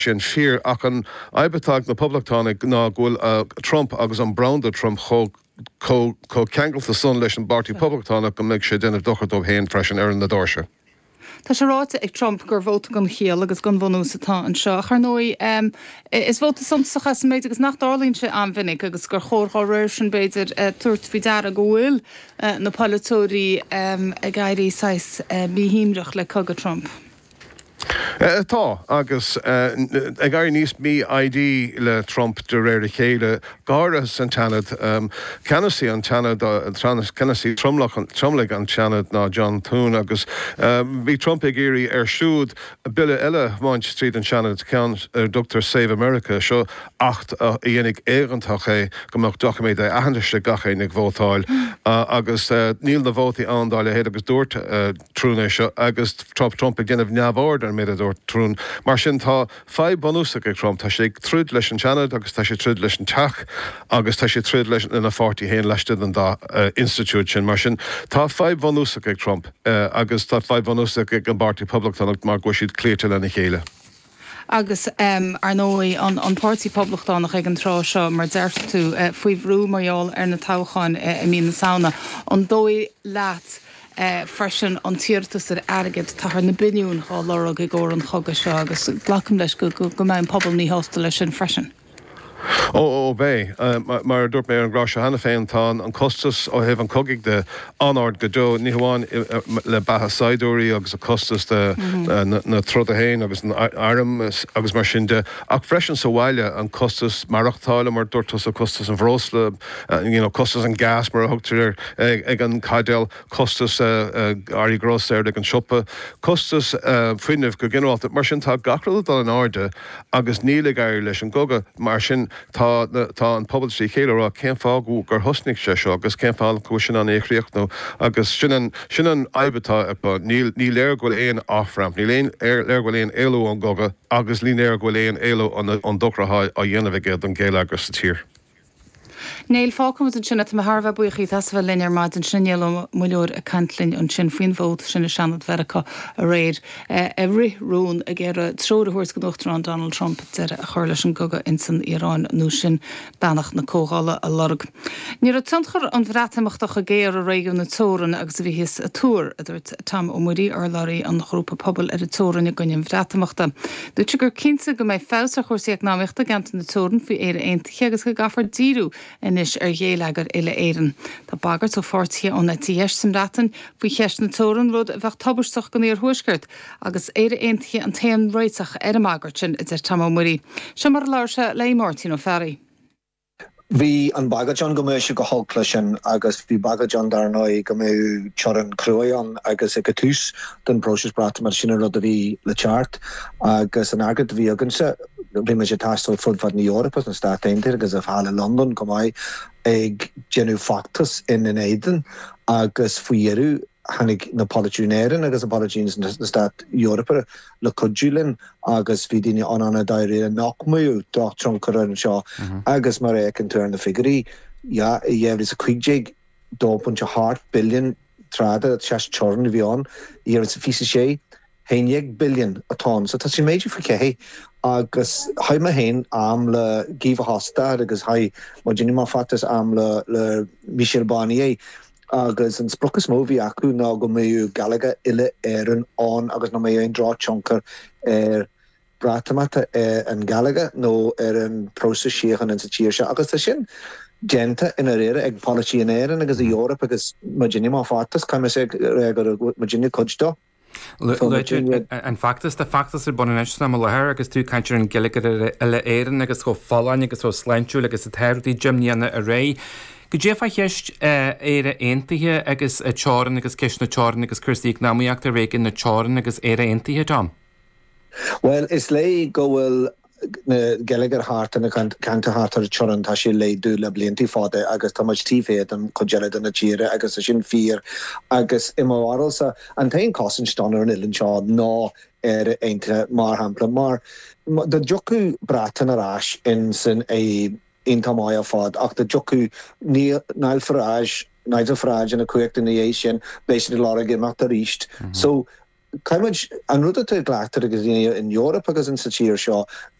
sin fear ach an aibetag na publictánig ná ghfuil Trump agus an Brown de Trump cho ceangal sa sun leis an Party Publictána go méid sé déanamh dochart ó héin freisin ar na dáirse. Tá sé ráite ag Trump gur bhóta gan chéal agus gan bhhanú satá an seo. Charnói is bhóta samsachas méid agus nach dálíonn sé anmhinnig agus gur chóirthir sin beidir tuairt bhí dar a gohfuil na palatóirí a gaiirí 6 bíhíimreach le cogad Trump. Tá agus ag gar níos mí ID le Trump de réir chéile gáras an Tanad Canasí an Tanad Canasí tromlaigh an Tanad ná John Thune agus bhí Trump ag géirí ar siúd bille eile Mount Street an Tanad cean Dr. Save America seo 8 dhéananig éireantach é gomach dochaméid é ahaniste gaché nig bhótáil agus níl na bhótaí andáil héad agus dúirt trúna seo agus Trump ag déanamh neamhord ar méad dúirt trún. Mar sin tá 5 bonúsach ag Trump, tá sé ag trúd leis an Tanad agus tá sé trúd leis an teach agus tá sé trúd leis na 40 héin leisted an dá Institute sin mar sin tá 5 bonúsach ag Trump agus tá 5 bonúsach ag an Party Publictána mar go siad cléirte lena chéile. Agus ar nóí an Party Publictánach ag an trá seo mar deirta tú faoi bhrú maiall ar na táchain i mí na saona an dói leat freisin an tíirtas ar agad tá na biniún há lera go ggóir an chogad seo agus glacham leis go mbeidh pobl ní hósta leis sin freisin. Ó bé mar dúirt mé an gráise hena féin tá an costas ó hebh an cogiig de anard go dó ní hamháin le batha saidúirí agus a costas na trod a héin agus an arm agus mar sin de ach freisin sa bhaile an costas marachtáile mar dúirtas a costas an bhrósla costas an gas mar a thugtar ag an caidéil costas airí gros ag an siopa costas fuiineh go gginálta mar sin tá gachrad an áde agus níla gaiir leis an goga mar sin tá an pobl sí chéile rá céim fágú gur thusnig sé seo agus céim fáil go sin an échríocht nó agus sin an aibetá ní léir gohfuil éon áfram, ní léon léir gohfuil éon éilú an goga agus lí léir gohfuil éon éilú an docratha a dhéanamh géad an céile agus sa tír. Néil fácam an sinna a Harbh buchaí tas bheith linear maid an sinnéal muúir a cantlinn an sin faoin bhót sinna seanad Verica a réir a rithhrún a ggéir tródahuiirs go dochttar an Donald Trump de a chuir leis an goga in san Iráin nó sin banach na cógála a lorg. Níor a tunchar an bhreatamachach a géir a réigeann na tóran agus bhí his a túr a dúirt tam ó muí ar larí an grúpa pobl ar a tóran a gcuine bhreatamachta. Dúirt gur cinnte go méid fésa chuirsaí eagnáíochta ganta na tóran faoi éar aontaithe agus go gafar díú inis ar dhéalagar ile éireann. Tá bagart ó fortí ónna tíhéis sem ratan faoi cheist na tóran rud a bheith tabairteach go níor thuisgurt agus éire aontaithe an taon réiteach ar an magart sin idir tam ó muí. Se mar leir se le Martin ó Ferry. Bhí an bagad John go méisi go hogla sin agus bhí bagad John darnáid go mé tean cruúan agus ag túús den próses brata mar sinna rud a bhí le teart agus an agad bhí agansa bhí me sé táistó fudfad ní Eorpa na Stát Aontaithe agus a bhála London go maiid ag genú factus in éidan agus faoiarú hannig na politúnéireann agus a politúnes na Stát Eorpa le codúlinn agus bhí daine anna dair nachmú dá truncar an seo agus mar an turn na figurí dhéh is a 2.8 billion tráda seas teorn bhí an dhéar is a fi sé 1 billion atá so tá sé méidir fa cehé agus haid me héin am le gíomh hasta agus haid mar dinine má fatas am le Michel Barnier agus an spruchas móví acu ná go méú galaga ile an agus ná mé ein drá chonkar bratamata an galaga nó an prósa siochan an sa tíir se agus tá sin genta ina réire ag polínéan agus i Eorpa agus Virginia má fatas caiim sé Virginia codtá. An factus de factus ar bonneis na lethir agus tú caiintear an giligad ile éan agus go fáin agus ó sleintú agus a teirtaí Jimníanana a ré. Go défa cheist éire aontaithe agus a teáran agus ceis na teáran agus chusaí náíocht a réigin na teáran agus éire aontaithe Tom? Well, is lei go bhfuil na geigear hart an canta hart ar teáran tá sé léadú le bliantí fáda agus tá muid tíféad an cogead an na tíre agus a sin fír agus imáralsa an tain cosan stanar an ilinn seo ná ar aontaithe mar hampla mar de jocu bratan arás in san inta mai a fad ach de joku nail farage night of farage in a quick in the Asian based in a lot of game at the reached so caiimiid an ruúta tú ghlaachtar agus in Europa agus in sa tíir seo